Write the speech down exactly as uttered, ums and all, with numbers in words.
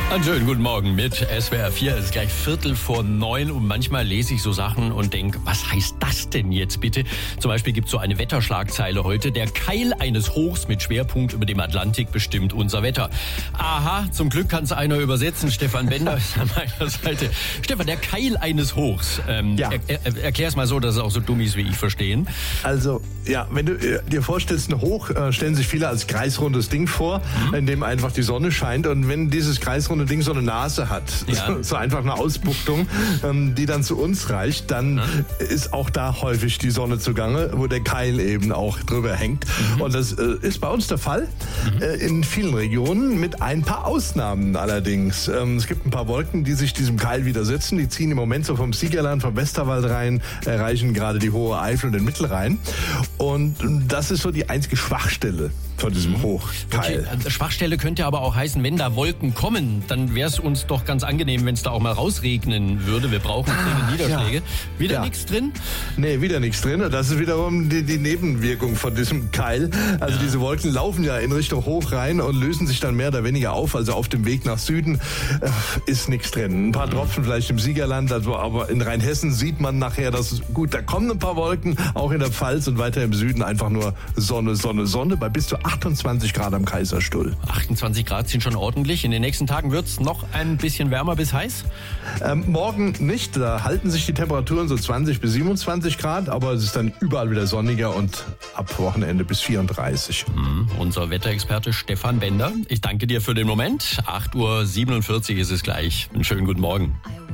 Einen schönen guten Morgen mit S W R vier. Es ist gleich Viertel vor neun und manchmal lese ich so Sachen und denke, was heißt das denn jetzt bitte? Zum Beispiel gibt es so eine Wetterschlagzeile heute. Der Keil eines Hochs mit Schwerpunkt über dem Atlantik bestimmt unser Wetter. Aha, zum Glück kann es einer übersetzen. Stefan Bender ist an meiner Seite. Stefan, der Keil eines Hochs. Ähm, ja. er, er, erklär es mal so, dass es auch so Dummies wie ich verstehen. Also, ja, wenn du äh, dir vorstellst, ein Hoch, äh, stellen sich viele als kreisrundes Ding vor, mhm. in dem einfach die Sonne scheint. Und wenn dieses kreisrunde Ding so eine Nase hat, ja. so, so einfach eine Ausbuchtung, ähm, die dann zu uns reicht, dann ja. ist auch da häufig die Sonne zugange, wo der Keil eben auch drüber hängt. Mhm. Und das äh, ist bei uns der Fall, mhm. äh, in vielen Regionen, mit ein paar Ausnahmen allerdings. Ähm, es gibt ein paar Wolken, die sich diesem Keil widersetzen. Die ziehen im Moment so vom Siegerland, vom Westerwald rein, erreichen gerade die hohe Eifel und den Mittelrhein. Und das ist so die einzige Schwachstelle von diesem Hochkeil. Okay, also Schwachstelle könnte aber auch heißen, wenn da Wolken kommen, dann wäre es uns doch ganz angenehm, wenn es da auch mal rausregnen würde. Wir brauchen ah, Niederschläge. Ja. Wieder ja. nichts drin? Nee, wieder nichts drin. Das ist wiederum die, die Nebenwirkung von diesem Keil. Also ja. diese Wolken laufen ja in Richtung Hoch rein und lösen sich dann mehr oder weniger auf. Also auf dem Weg nach Süden äh, ist nichts drin. Ein paar mhm. Tropfen vielleicht im Siegerland, also, aber in Rheinhessen sieht man nachher, dass gut, da kommen ein paar Wolken, auch in der Pfalz und weiter im Süden einfach nur Sonne, Sonne, Sonne bei bis zu achtundzwanzig Grad am Kaiserstuhl. achtundzwanzig Grad sind schon ordentlich. In den nächsten Tagen wird es noch ein bisschen wärmer bis heiß? Ähm, morgen nicht. Da halten sich die Temperaturen so zwanzig bis siebenundzwanzig Grad, aber es ist dann überall wieder sonniger und ab Wochenende bis vierunddreißig. Mhm. Unser Wetterexperte Stefan Bender. Ich danke dir für den Moment. acht Uhr siebenundvierzig ist es gleich. Einen schönen guten Morgen.